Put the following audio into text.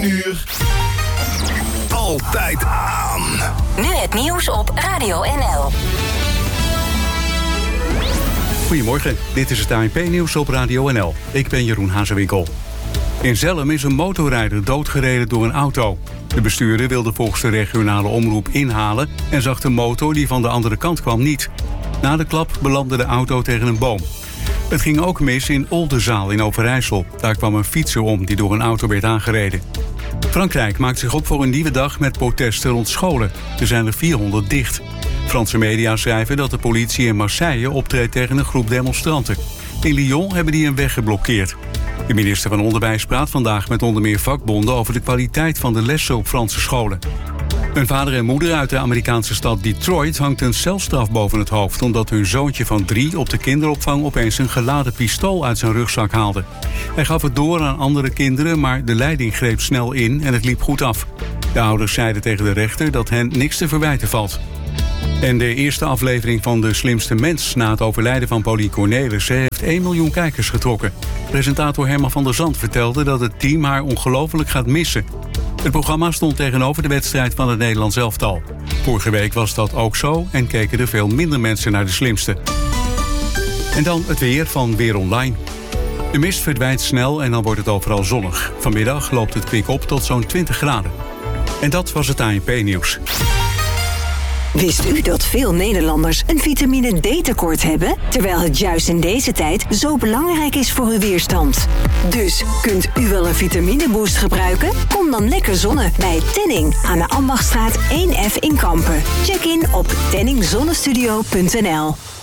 uur. Altijd aan. Nu het nieuws op Radio NL. Goedemorgen, dit is het ANP-nieuws op Radio NL. Ik ben Jeroen Hazewinkel. In Zelhem is een motorrijder doodgereden door een auto. De bestuurder wilde volgens de regionale omroep inhalen en zag de motor die van de andere kant kwam niet. Na de klap belandde de auto tegen een boom. Het ging ook mis in Oldenzaal in Overijssel. Daar kwam een fietser om die door een auto werd aangereden. Frankrijk maakt zich op voor een nieuwe dag met protesten rond scholen. Er zijn er 400 dicht. Franse media schrijven dat de politie in Marseille optreedt tegen een groep demonstranten. In Lyon hebben die een weg geblokkeerd. De minister van Onderwijs praat vandaag met onder meer vakbonden over de kwaliteit van de lessen op Franse scholen. Een vader en moeder uit de Amerikaanse stad Detroit hangt een celstraf boven het hoofd omdat hun zoontje van 3 op de kinderopvang opeens een geladen pistool uit zijn rugzak haalde. Hij gaf het door aan andere kinderen, maar de leiding greep snel in en het liep goed af. De ouders zeiden tegen de rechter dat hen niks te verwijten valt. En de eerste aflevering van De Slimste Mens na het overlijden van Pauline Cornelissen heeft 1 miljoen kijkers getrokken. Presentator Herman van der Zand vertelde dat het team haar ongelooflijk gaat missen. Het programma stond tegenover de wedstrijd van het Nederlands elftal. Vorige week was dat ook zo en keken er veel minder mensen naar De Slimste. En dan het weer van Weer Online. De mist verdwijnt snel en dan wordt het overal zonnig. Vanmiddag loopt het kwik op tot zo'n 20 graden. En dat was het ANP-nieuws. Wist u dat veel Nederlanders een vitamine D-tekort hebben? Terwijl het juist in deze tijd zo belangrijk is voor uw weerstand. Dus kunt u wel een vitamineboost gebruiken? Kom dan lekker zonnen bij Tenning aan de Ambachtstraat 1F in Kampen. Check in op tenningzonnestudio.nl.